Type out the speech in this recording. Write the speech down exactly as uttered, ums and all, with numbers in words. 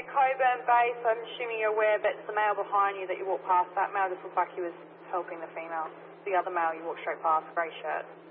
Coburn Base. I'm assuming you're aware that the male behind you that you walked past, that male just looked like he was helping the female. The other male you walked straight past, grey shirt.